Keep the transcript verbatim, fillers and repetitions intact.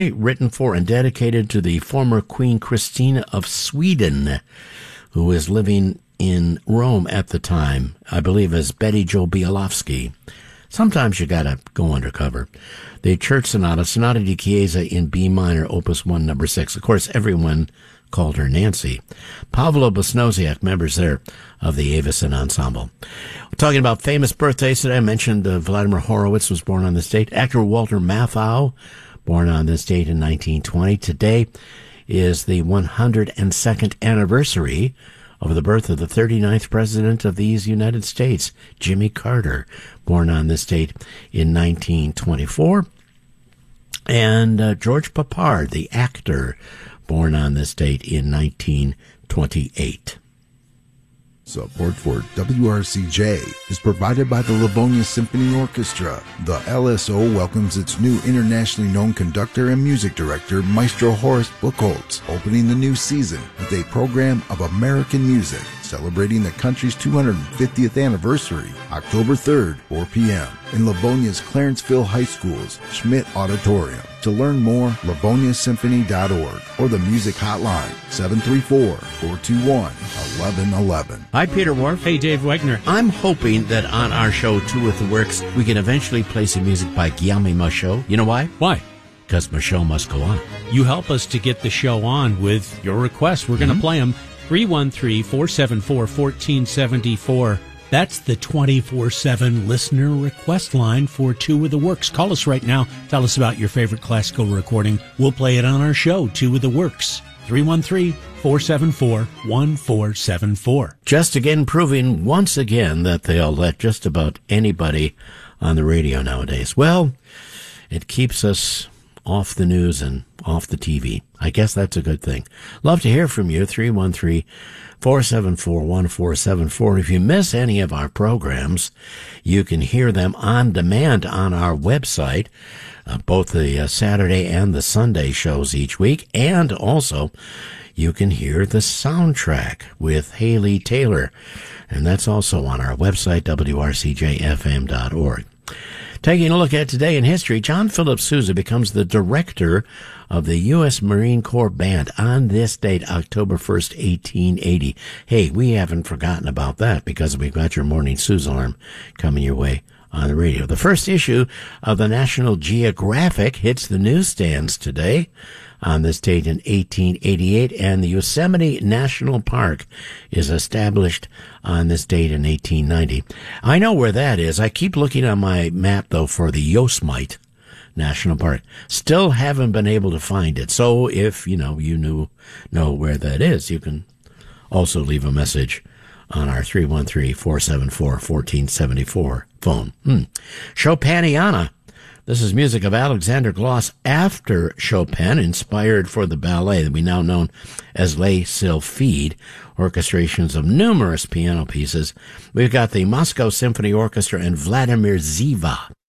written for and dedicated to the former Queen Christina of Sweden, who was living in Rome at the time, I believe as Betty Jo Bielowski. Sometimes you gotta go undercover. The Church Sonata, Sonata di Chiesa in B minor, opus one, number six. Of course, everyone called her Nancy. Pavlo Besnosiak, members there of the Avicen Ensemble. We're talking about famous birthdays today. I mentioned uh, Vladimir Horowitz was born on this date. Actor Walter Matthau, born on this date in nineteen twenty. Today is the one hundred second anniversary of the birth of the thirty-ninth president of these United States, Jimmy Carter, born on this date in nineteen twenty-four. And uh, George Peppard, the actor, born on this date in nineteen twenty-eight. Support for W R C J is provided by the Livonia Symphony Orchestra. The L S O welcomes its new internationally known conductor and music director, Maestro Horace Buchholz, opening the new season with a program of American music celebrating the country's two hundred fiftieth anniversary, October third, four p.m. in Livonia's Clarenceville High School's Schmidt Auditorium. To learn more, livonia symphony dot org or the music hotline, seven three four, four two one, one one one one. Hi, Peter Wharf. Hey, Dave Wegner. I'm hoping that on our show, Two with the Works, we can eventually play some music by Guillaume Michaud. You know why? Why? Because Michaud must go on. You help us to get the show on with your requests. We're mm-hmm. going to play them. three one three, four seven four, one four seven four. That's the twenty-four seven listener request line for Two with the Works. Call us right now. Tell us about your favorite classical recording. We'll play it on our show, Two with the Works. three one three, four seven four, one four seven four. Just again proving once again that they'll let just about anybody on the radio nowadays. Well, it keeps us off the news and off the T V. I guess that's a good thing. Love to hear from you, three one three, four seven four, one four seven four. If you miss any of our programs, you can hear them on demand on our website, uh, both the uh, Saturday and the Sunday shows each week, and also you can hear the soundtrack with Haley Taylor, and that's also on our website, W R C J F M dot org. Taking a look at today in history, John Philip Sousa becomes the director of the U S Marine Corps Band on this date, October first, eighteen eighty. Hey, we haven't forgotten about that because we've got your morning Sousa alarm coming your way on the radio. The first issue of the National Geographic hits the newsstands today on this date in eighteen eighty-eight, and the Yosemite National Park is established on this date in eighteen ninety. I know where that is. I keep looking on my map, though, for the Yosemite National Park. Still haven't been able to find it. So if, you know, you knew, know where that is, you can also leave a message on our three one three, four seven four, one four seven four phone. Hmm. Chopiniana. This is music of Alexander Gloss after Chopin, inspired for the ballet that we now know as Les Sylphides, orchestrations of numerous piano pieces. We've got the Moscow Symphony Orchestra and Vladimir Ziva.